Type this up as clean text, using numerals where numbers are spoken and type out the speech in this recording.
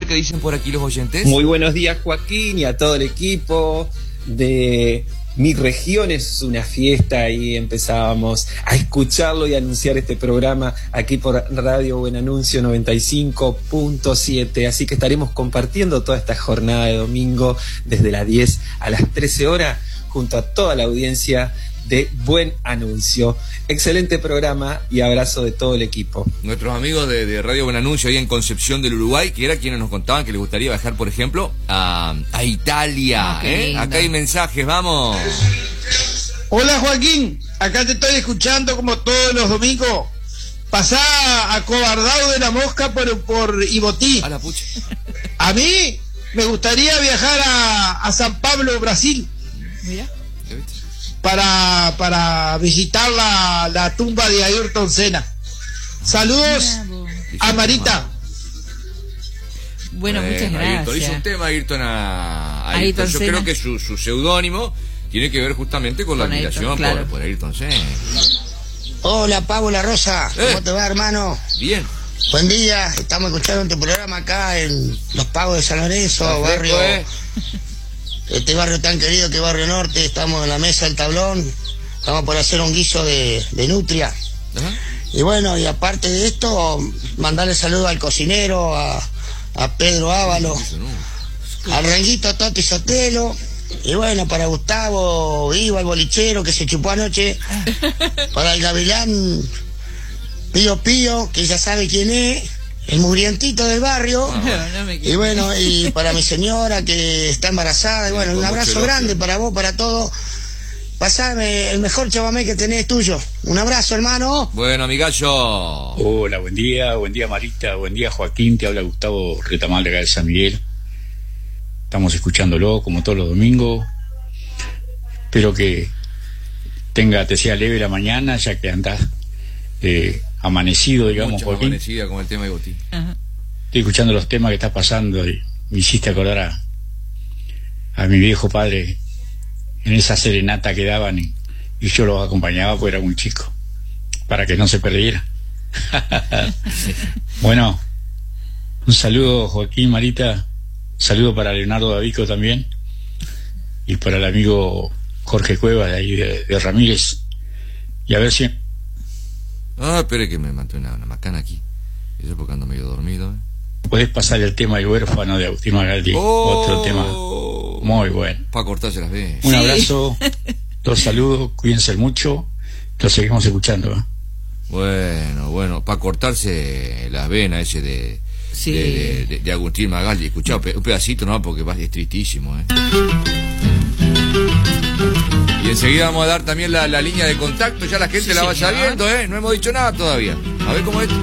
¿qué dicen por aquí los oyentes? Muy buenos días, Joaquín, y a todo el equipo de Mi Región. Es una fiesta y empezábamos a escucharlo y a anunciar este programa aquí por Radio Buen Anuncio 95.7. Así que estaremos compartiendo toda esta jornada de domingo desde las 10 a las 13 horas junto a toda la audiencia de Buen Anuncio. Excelente programa y abrazo de todo el equipo. Nuestros amigos de Radio Buen Anuncio ahí en Concepción del Uruguay, que era quienes nos contaban que les gustaría viajar, por ejemplo, a Italia. Acá hay mensajes, vamos. Hola Joaquín, acá te estoy escuchando como todos los domingos. Pasá acobardado de la mosca por Ibotí. A la pucha. A mí me gustaría viajar a San Pablo, Brasil. Mira. Para visitar la tumba de Ayrton Senna. Saludos a Marita. Bueno, muchas gracias. Ayrton hizo un tema Ayrton a Ayrton Yo Senna. creo que su seudónimo tiene que ver justamente con la admiración Ayrton, claro. por Ayrton Senna. Hola, Pablo La Rosa, ¿cómo te va, hermano? Bien. Buen día, estamos escuchando tu programa acá en Los Pagos de San Lorenzo, barrio, este barrio tan querido que Barrio Norte. Estamos en la mesa del tablón, estamos por hacer un guiso de nutria. Ajá. Y bueno, y aparte de esto, mandarle saludo al cocinero, a Pedro Ávalo, al Renguito Toti Sotelo, y bueno, para Gustavo Iba, el bolichero que se chupó anoche, para el gavilán Pío Pío, que ya sabe quién es, el mugrientito del barrio, y bueno, y para mi señora que está embarazada, y bueno, un abrazo grande para vos, para todos. Pasame el mejor chamamé que tenés tuyo. Un abrazo, hermano. Bueno, amigallo. Hola, buen día Marita, buen día Joaquín, te habla Gustavo Retamal de acá de San Miguel. Estamos escuchándolo como todos los domingos. Espero que te sea leve la mañana, ya que andás amanecido, digamos, Mucho Joaquín. amanecida con el tema de Goti. Ajá. Estoy escuchando los temas que estás pasando y me hiciste acordar a mi viejo padre en esa serenata que daban y yo los acompañaba porque era muy chico, para que no se perdiera. Bueno, un saludo, Joaquín, Marita, un saludo para Leonardo Davico también, y para el amigo Jorge Cueva de ahí de Ramírez, y a ver si... Espere que me mantuve una macana aquí. Eso porque ando medio dormido. Podés pasar el tema del huérfano de Agustín Magaldi, otro tema muy bueno. Para cortarse las venas. Un abrazo, dos saludos, cuídense mucho, lo seguimos escuchando, ¿eh? Bueno, para cortarse las venas ese de Agustín Magaldi. Escuchá un pedacito, ¿no? Porque es tristísimo, Y enseguida vamos a dar también la línea de contacto, ya la gente la va sabiendo, No hemos dicho nada todavía. A ver cómo es.